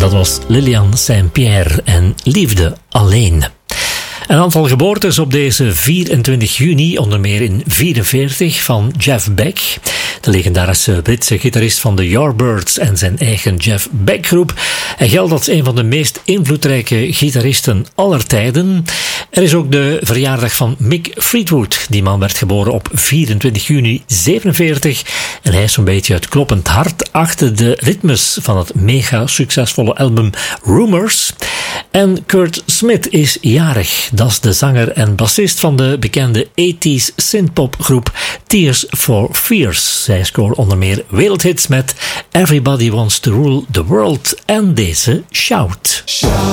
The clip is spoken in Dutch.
Dat was Lilian Saint-Pierre en Liefde alleen. Een aantal geboortes op deze 24 juni, onder meer in 1944, van Jeff Beck. De legendarische Britse gitarist van de Yardbirds en zijn eigen Jeff Beck groep. Hij geldt als een van de meest invloedrijke gitaristen aller tijden. Er is ook de verjaardag van Mick Fleetwood. Die man werd geboren op 24 juni 1947 en hij is zo'n beetje het kloppend hart achter de ritmes van het mega succesvolle album Rumors. En Kurt Smith is jarig. Dat is de zanger en bassist van de bekende 80s synthpopgroep Tears for Fears. Zij scoren onder meer wereldhits met Everybody Wants to Rule the World en deze Shout.